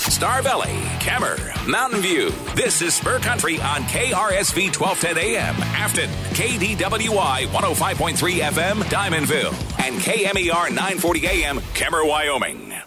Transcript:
Star Valley, Kemmer, Mountain View. This is Spur Country on KRSV 1210 AM, Afton, KDWI 105.3 FM, Diamondville, and KMER 940 AM, Kemmer, Wyoming.